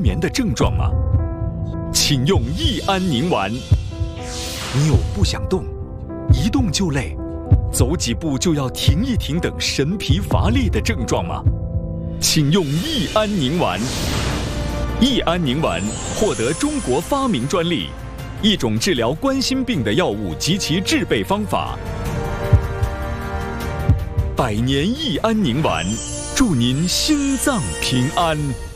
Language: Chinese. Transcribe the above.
眠的症状吗？请用益安宁丸。你有不想动、一动就累、走几步就要停一停等神疲乏力的症状吗？请用益安宁丸。益安宁丸获得中国发明专利，一种治疗冠心病的药物及其制备方法。百年益安宁丸，祝您心脏平安。